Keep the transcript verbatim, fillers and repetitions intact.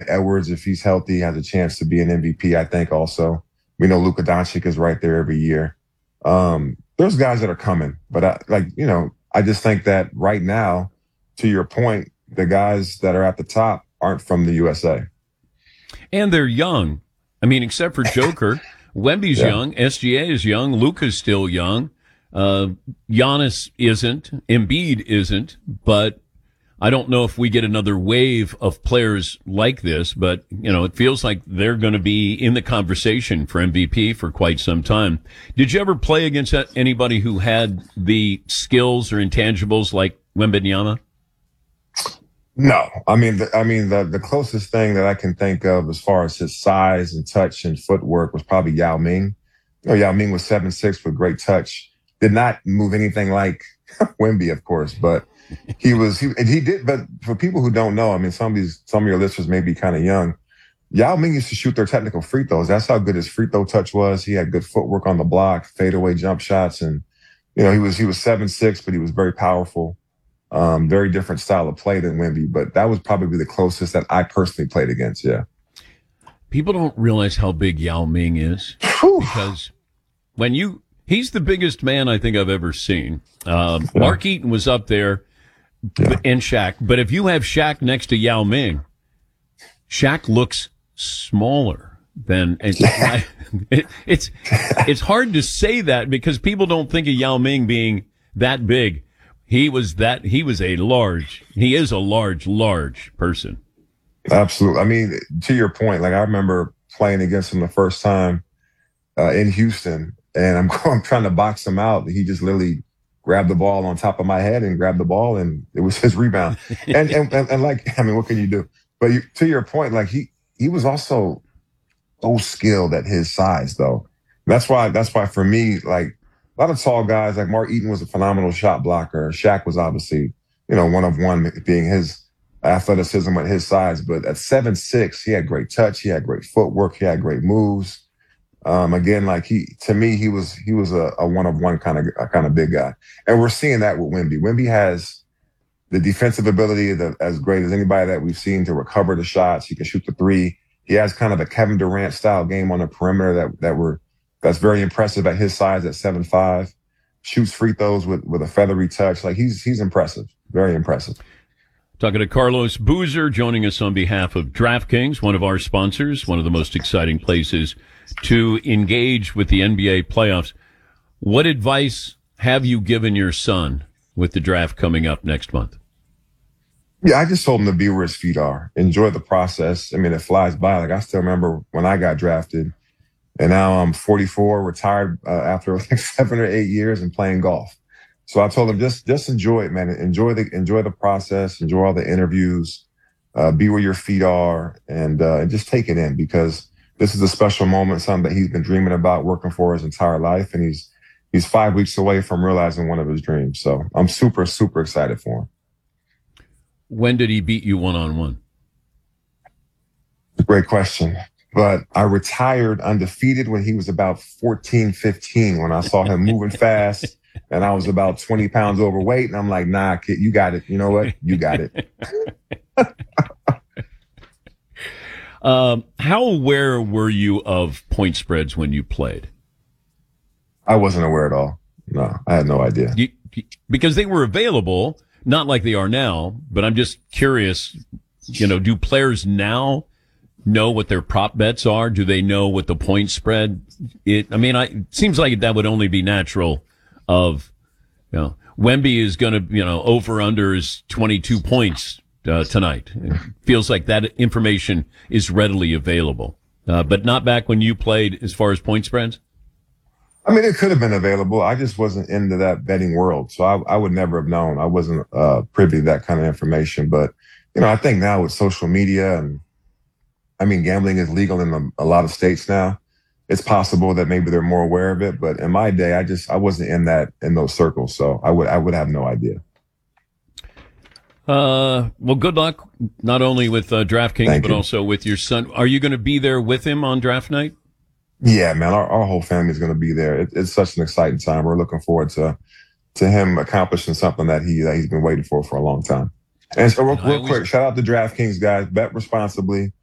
Edwards, if he's healthy, has a chance to be an M V P, I think also. We know Luka Doncic is right there every year. Um, there's guys that are coming, but I, like, you know, I just think that right now, to your point, the guys that are at the top aren't from the U S A. And they're young. I mean, except for Joker, Wemby's yeah. young, S G A is young, Luka's still young, uh, Giannis isn't, Embiid isn't, but I don't know if we get another wave of players like this, but, you know, it feels like they're going to be in the conversation for M V P for quite some time. Did you ever play against anybody who had the skills or intangibles like Wembanyama? No. I mean, the, I mean, the, the closest thing that I can think of as far as his size and touch and footwork was probably Yao Ming. You know, Yao Ming was seven six with great touch. Did not move anything like Wemby, of course, but he was, he, and he did, but for people who don't know, I mean, some of these, some of your listeners may be kind of young. Yao Ming used to shoot their technical free throws. That's how good his free throw touch was. He had good footwork on the block, fadeaway jump shots. And, you know, he was, he was seven six, but he was very powerful. Um, very different style of play than Wemby, but that was probably the closest that I personally played against. Yeah. People don't realize how big Yao Ming is because when you, he's the biggest man I think I've ever seen. Um, yeah. Mark Eaton was up there. Yeah. And Shaq. But if you have Shaq next to Yao Ming, Shaq looks smaller than, and I, it, it's, it's hard to say that because people don't think of Yao Ming being that big. He was that, he was a large, he is a large, large person. Absolutely. I mean, to your point, like I remember playing against him the first time, uh, in Houston and I'm, I'm trying to box him out. He just literally grabbed the ball on top of my head and grabbed the ball, and it was his rebound. And and, and, and like, I mean, what can you do? But you, to your point, like he he was also so skilled at his size, though. That's why that's why for me, like a lot of tall guys, like Mark Eaton was a phenomenal shot blocker. Shaq was obviously, you know, one of one, being his athleticism at his size. But at seven six, he had great touch, he had great footwork, he had great moves. Um, again, like he, to me, he was, he was a, a one of one kind of, a kind of big guy. And we're seeing that with Wemby. Wemby has the defensive ability that, as great as anybody that we've seen to recover the shots. He can shoot the three. He has kind of a Kevin Durant style game on the perimeter that, that we're, that's very impressive at his size at seven five. Shoots free throws with, with a feathery touch. Like he's, he's impressive. Very impressive. Talking to Carlos Boozer, joining us on behalf of DraftKings, one of our sponsors, one of the most exciting places to engage with the N B A playoffs. What advice have you given your son with the draft coming up next month? Yeah, I just told him to be where his feet are. Enjoy the process. I mean, it flies by. Like I still remember when I got drafted, and now I'm forty-four, retired uh, after like seven or eight years and playing golf. So I told him just just enjoy it, man. Enjoy the enjoy the process. Enjoy all the interviews. Uh, be where your feet are, and uh, just take it in, because this is a special moment, something that he's been dreaming about, working for his entire life, and he's he's five weeks away from realizing one of his dreams. So I'm super super excited for him. When did he beat you one on one? Great question. But I retired undefeated when he was about fourteen, fifteen, when I saw him moving fast. And I was about twenty pounds overweight. And I'm like, nah, kid, you got it. You know what? You got it. um, how aware were you of point spreads when you played? I wasn't aware at all. No, I had no idea. You, because they were available, not like they are now. But I'm just curious, you know, do players now know what their prop bets are? Do they know what the point spread? It, I mean, I, it seems like that would only be natural. Of, you know, Wemby is going to, you know, over under is twenty-two points uh, tonight. It feels like that information is readily available, uh, but not back when you played as far as point spreads. I mean, it could have been available. I just wasn't into that betting world, so I, I would never have known. I wasn't uh, privy to that kind of information. But you know, I think now with social media, and I mean, gambling is legal in a, a lot of states now. It's possible that maybe they're more aware of it, but in my day, I just I wasn't in that in those circles, so I would I would have no idea. Uh, well, good luck not only with uh, DraftKings Thank but you. also with your son. Are you going to be there with him on draft night? Yeah, man, our, our whole family is going to be there. It, it's such an exciting time. We're looking forward to to him accomplishing something that he that he's been waiting for for a long time. And so, real, real always, quick, shout out to DraftKings, guys. Bet responsibly.